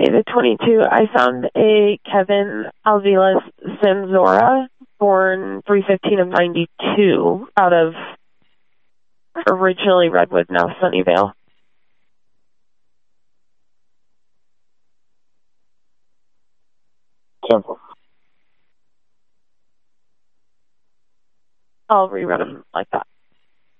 to 22, I found a Kevin Alvilas Zamzora, born 3/15 of 92, out of originally Redwood, now Sunnyvale. Temple. I'll rerun them like that.